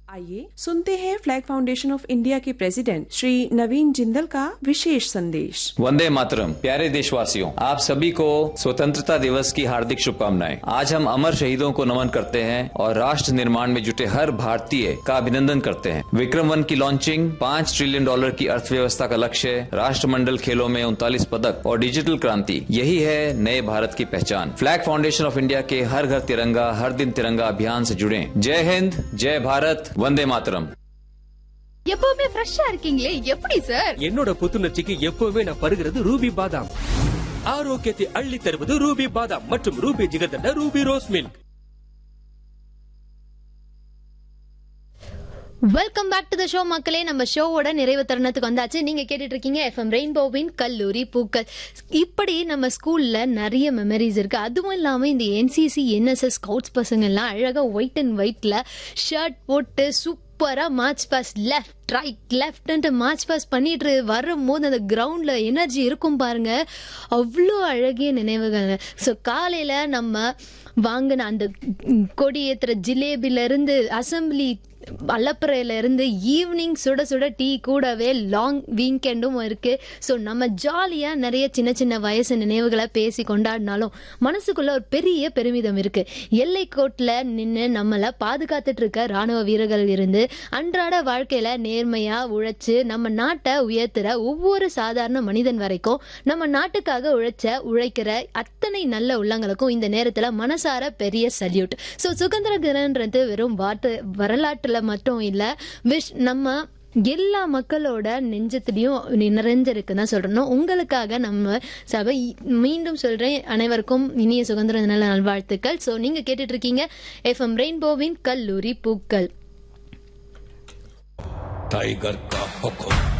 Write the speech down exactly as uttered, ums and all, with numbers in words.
आइए सुनते हैं फ्लैग फाउंडेशन ऑफ इंडिया के प्रेसिडेंट श्री नवीन जिंदल का विशेष संदेश। वंदे मातरम। प्यारे देशवासियों, आप सभी को स्वतंत्रता दिवस की हार्दिक शुभकामनाएं। आज हम अमर शहीदों को नमन करते हैं और राष्ट्र निर्माण में जुटे हर भारतीय का अभिनंदन करते हैं। विक्रम वन की लॉन्चिंग, पाँच ट्रिलियन डॉलर की अर्थव्यवस्था का लक्ष्य, राष्ट्रमंडल खेलों में उनतालीस पदक और डिजिटल क्रांति, यही है नए भारत की पहचान। फ्लैग फाउंडेशन ऑफ इंडिया के हर घर तिरंगा हर दिन तिरंगा अभियान से जुड़े। जय हिंद, जय भारत, वंदे मातरम। எப்பவுமே ஃப்ரெஷ்ஷா இருக்கீங்களே, எப்படி சார்? என்னோட புத்துணர்ச்சிக்கு எப்பவுமே நான் பருகிறது ரூபி பாதாம். ஆரோக்கியத்தை அள்ளி தருவது ரூபி பாதாம் மற்றும் Ruby jigarthanda Ruby rose milk. Welcome back to the show மக்களே. நம்ம ஷோவோட நிறைவு தருணத்துக்கு வந்தாச்சு. நீங்க கேட்டுட்டு இருக்கீங்க எஃப்எம் ரெயின்போவின் கல்லூரி பூக்கள். இப்படி நம்ம ஸ்கூல்ல நிறைய மெமரிஸ் இருக்கு. அதுவும் இல்லாம இந்த என்சிசி என்எஸ்எஸ் ஸ்கவுட்ஸ் பசங்க எல்லாம் அழகா ஒயிட் அண்ட் ஒயிட்ல ஷர்ட் போட்டு சூப்பரா March past left right left March past பண்ணிட்டு வரும்போது அந்த கிரவுண்ட்ல எனர்ஜி இருக்கும் பாருங்க, அவ்வளோ அழகிய நினைவுகள். ஸோ காலையில நம்ம வாங்கின அந்த கொடியேற்றுற ஜிலேபில இருந்து அசம்பிளி அலப்பறையில இருந்து ஈவினிங் சுட சுட டீ கூடவே லாங் வீக்கெண்டும் இருக்கு. ஸோ நம்ம ஜாலியா நிறைய சின்ன சின்ன வயசு நினைவுகளை பேசி கொண்டாடினாலும் மனசுக்குள்ள ஒரு பெரிய பெருமிதம் இருக்கு. எல்லை கோட்டில் நின்று நம்மளை பாதுகாத்துட்டு இருக்க ராணுவ வீரர்கள் இருந்து அன்றாட வாழ்க்கையில நேர்மையா உழைச்சு நம்ம நாட்டை உயர்த்துற ஒவ்வொரு சாதாரண மனிதன் வரைக்கும் நம்ம நாட்டுக்காக உழைச்ச உழைக்கிற அத்தனை நல்ல உள்ளங்களுக்கும் இந்த நேரத்துல மனசார பெரிய சல்யூட். ஸோ சுதந்திர தினம்ன்றது வெறும் வாட்டு வரலாற்றுல மட்டும் இல்ல, விஷ் நம்ம எல்லா மக்களோட நெஞ்சத்திலையும் நிறைஞ்சிருக்குன்னு தான் சொல்றோம். உங்களுக்காக நம்ம சபை மீண்டும் சொல்றேன், அனைவருக்கும் இனிய சுதந்திர தின நல்வாழ்த்துக்கள். ஸோ நீங்க கேட்டுட்டு இருக்கீங்க எஃப்எம் ரெயின்போவின் கல்லூரி பூக்கள். டைகர் கா